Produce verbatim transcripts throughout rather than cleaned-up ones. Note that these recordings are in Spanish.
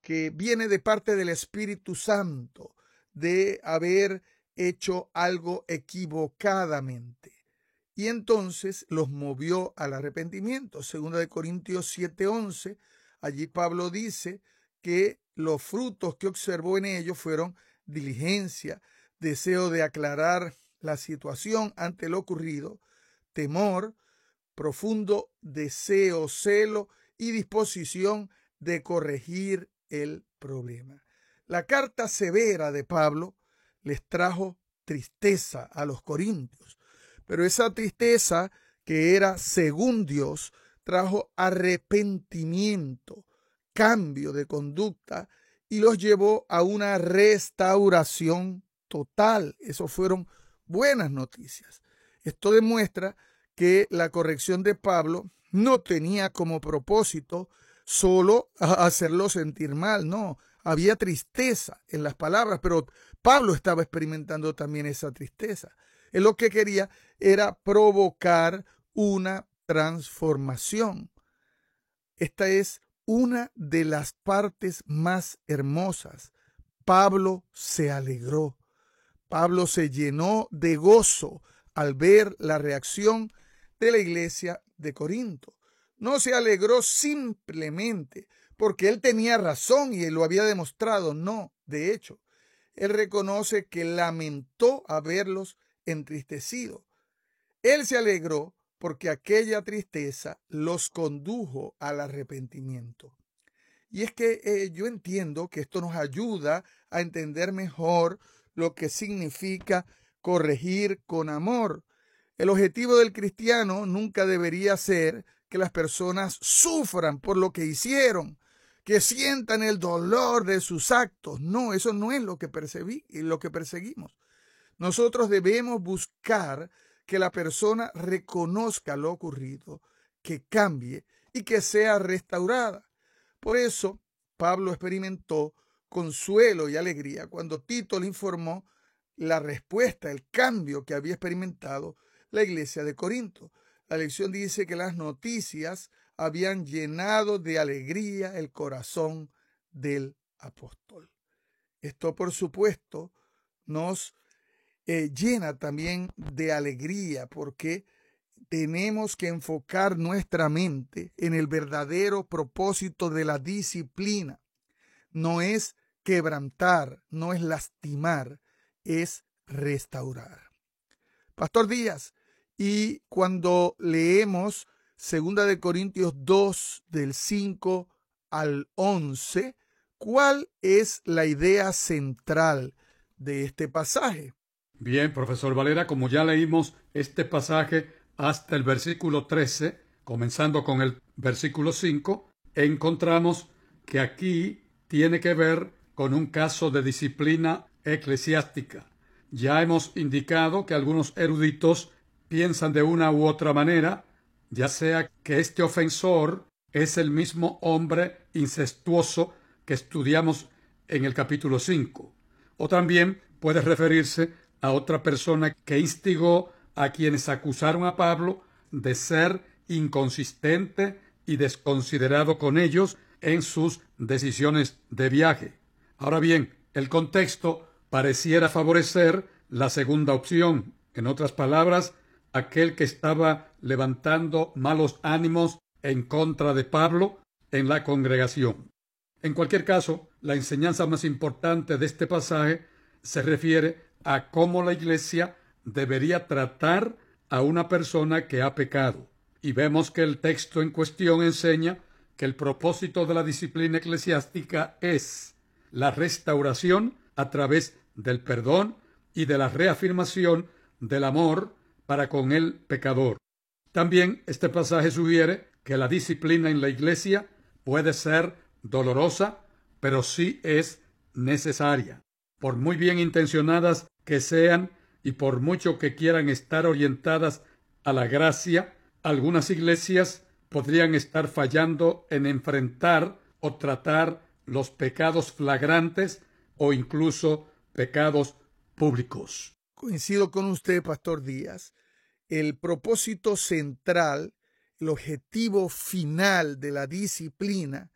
que viene de parte del Espíritu Santo, de haber hecho algo equivocadamente. Y entonces los movió al arrepentimiento. Segunda de Corintios siete once, allí Pablo dice que los frutos que observó en ellos fueron diligencia, deseo de aclarar la situación ante lo ocurrido, temor, profundo deseo, celo y disposición de corregir el problema. La carta severa de Pablo les trajo tristeza a los corintios, pero esa tristeza, que era según Dios, trajo arrepentimiento, cambio de conducta y los llevó a una restauración total. Eso fueron buenas noticias. Esto demuestra que la corrección de Pablo no tenía como propósito solo hacerlo sentir mal, no. Había tristeza en las palabras, pero Pablo estaba experimentando también esa tristeza. Él lo que quería era provocar una transformación. Esta es una de las partes más hermosas. Pablo se alegró. Pablo se llenó de gozo al ver la reacción de la iglesia de Corinto. No se alegró simplemente porque él tenía razón y él lo había demostrado. No, de hecho, él reconoce que lamentó haberlos entristecido. Él se alegró porque aquella tristeza los condujo al arrepentimiento. Y es que eh, yo entiendo que esto nos ayuda a entender mejor lo que significa corregir con amor. El objetivo del cristiano nunca debería ser que las personas sufran por lo que hicieron, que sientan el dolor de sus actos. No, eso no es lo que perseguí, lo que perseguimos. Nosotros debemos buscar que la persona reconozca lo ocurrido, que cambie y que sea restaurada. Por eso, Pablo experimentó consuelo y alegría cuando Tito le informó la respuesta, el cambio que había experimentado la iglesia de Corinto. La lección dice que las noticias habían llenado de alegría el corazón del apóstol. Esto, por supuesto, nos eh, llena también de alegría porque tenemos que enfocar nuestra mente en el verdadero propósito de la disciplina. No es quebrantar, no es lastimar, es restaurar. Pastor Díaz, y cuando leemos Segunda de Corintios dos, del cinco al once, ¿cuál es la idea central de este pasaje? Bien, profesor Valera, como ya leímos este pasaje hasta el versículo trece, comenzando con el versículo cinco, encontramos que aquí tiene que ver con un caso de disciplina eclesiástica. Ya hemos indicado que algunos eruditos piensan de una u otra manera, ya sea que este ofensor es el mismo hombre incestuoso que estudiamos en el capítulo cinco, o también puede referirse a otra persona que instigó a quienes acusaron a Pablo de ser inconsistente y desconsiderado con ellos en sus decisiones de viaje. Ahora bien, el contexto pareciera favorecer la segunda opción. En otras palabras, aquel que estaba levantando malos ánimos en contra de Pablo en la congregación. En cualquier caso, la enseñanza más importante de este pasaje se refiere a cómo la iglesia debería tratar a una persona que ha pecado. Y vemos que el texto en cuestión enseña que el propósito de la disciplina eclesiástica es la restauración a través del perdón y de la reafirmación del amor para con el pecador. También este pasaje sugiere que la disciplina en la iglesia puede ser dolorosa, pero sí es necesaria. Por muy bien intencionadas que sean y por mucho que quieran estar orientadas a la gracia, algunas iglesias podrían estar fallando en enfrentar o tratar los pecados flagrantes o incluso pecados públicos. Coincido con usted, Pastor Díaz. El propósito central, el objetivo final de la disciplina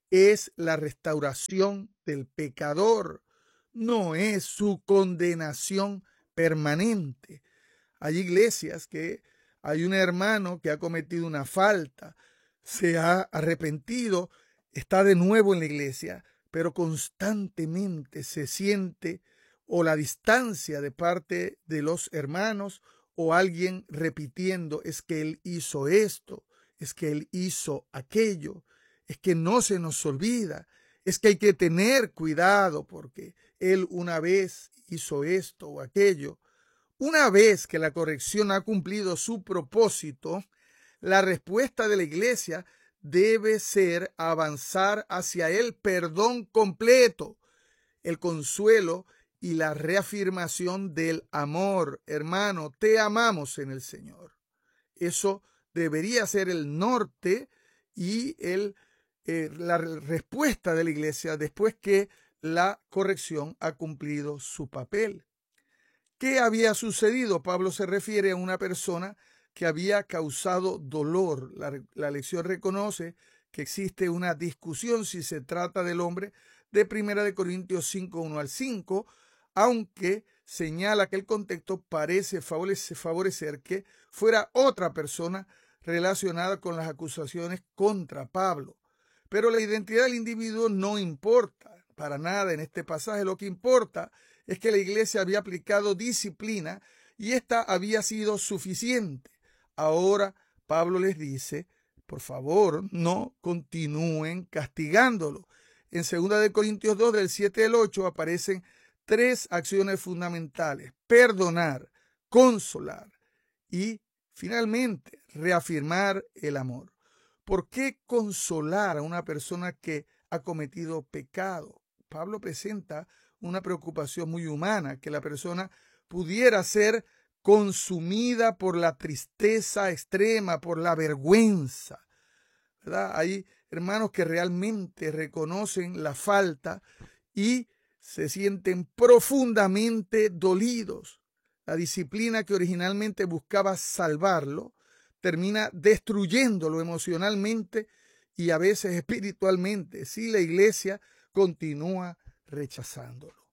es la restauración del pecador, no es su condenación permanente. Hay iglesias que hay un hermano que ha cometido una falta, se ha arrepentido, está de nuevo en la iglesia, pero constantemente se siente o la distancia de parte de los hermanos o alguien repitiendo, es que él hizo esto, es que él hizo aquello, es que no se nos olvida, es que hay que tener cuidado porque él una vez hizo esto o aquello. Una vez que la corrección ha cumplido su propósito, la respuesta de la iglesia debe ser avanzar hacia el perdón completo, el consuelo y la reafirmación del amor. Hermano, te amamos en el Señor. Eso debería ser el norte y el, eh, la respuesta de la iglesia después que la corrección ha cumplido su papel. ¿Qué había sucedido? Pablo se refiere a una persona que había causado dolor. La, la lección reconoce que existe una discusión si se trata del hombre de Primera de Corintios cinco, uno al cinco, aunque señala que el contexto parece favorecer que fuera otra persona relacionada con las acusaciones contra Pablo. Pero la identidad del individuo no importa para nada en este pasaje. Lo que importa es que la iglesia había aplicado disciplina y esta había sido suficiente. Ahora Pablo les dice, por favor, no continúen castigándolo. En segunda de Corintios dos, del siete al ocho, aparecen tres acciones fundamentales: perdonar, consolar y, finalmente, reafirmar el amor. ¿Por qué consolar a una persona que ha cometido pecado? Pablo presenta una preocupación muy humana, que la persona pudiera ser consumida por la tristeza extrema, por la vergüenza, ¿verdad? Hay hermanos que realmente reconocen la falta y se sienten profundamente dolidos. La disciplina que originalmente buscaba salvarlo termina destruyéndolo emocionalmente y a veces espiritualmente si la iglesia continúa rechazándolo.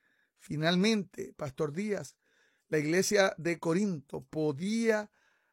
Finalmente, Pastor Díaz, la iglesia de Corinto podía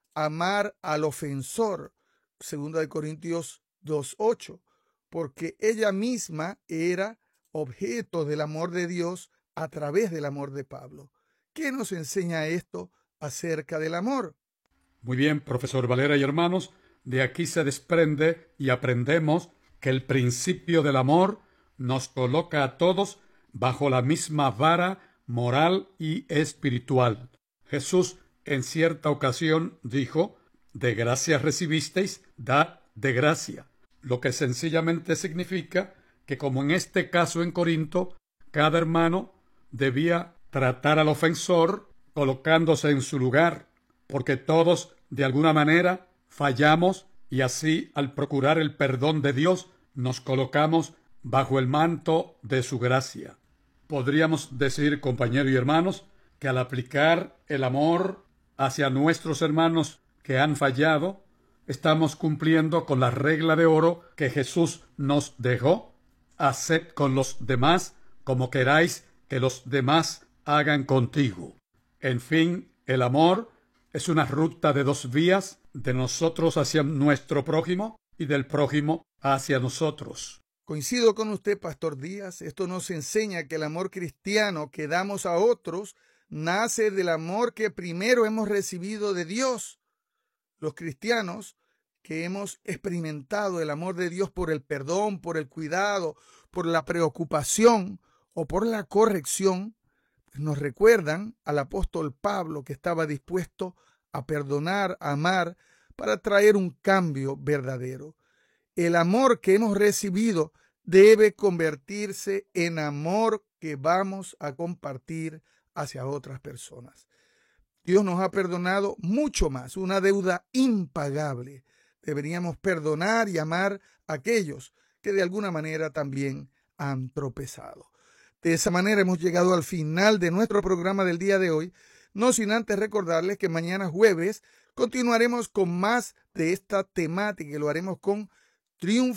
amar al ofensor, segunda de Corintios dos, ocho, porque ella misma era objeto del amor de Dios a través del amor de Pablo. ¿Qué nos enseña esto acerca del amor? Muy bien, profesor Valera y hermanos, de aquí se desprende y aprendemos que el principio del amor nos coloca a todos bajo la misma vara moral y espiritual. Jesús en cierta ocasión dijo, de gracia recibisteis, dad de gracia, lo que sencillamente significa que, como en este caso en Corinto, cada hermano debía tratar al ofensor colocándose en su lugar, porque todos de alguna manera fallamos y así, al procurar el perdón de Dios, nos colocamos bajo el manto de su gracia. Podríamos decir, compañeros y hermanos, que al aplicar el amor hacia nuestros hermanos que han fallado, estamos cumpliendo con la regla de oro que Jesús nos dejó. Haced con los demás como queráis que los demás hagan contigo. En fin, el amor es una ruta de dos vías, de nosotros hacia nuestro prójimo y del prójimo hacia nosotros. Coincido con usted, Pastor Díaz. Esto nos enseña que el amor cristiano que damos a otros nace del amor que primero hemos recibido de Dios. Los cristianos que hemos experimentado el amor de Dios por el perdón, por el cuidado, por la preocupación o por la corrección, pues nos recuerdan al apóstol Pablo, que estaba dispuesto a perdonar, a amar, para traer un cambio verdadero. El amor que hemos recibido debe convertirse en amor que vamos a compartir hacia otras personas. Dios nos ha perdonado mucho más, una deuda impagable. Deberíamos perdonar y amar a aquellos que de alguna manera también han tropezado. De esa manera hemos llegado al final de nuestro programa del día de hoy, no sin antes recordarles que mañana jueves continuaremos con más de esta temática y lo haremos con triunfo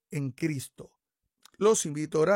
en Cristo. Los invito a orar.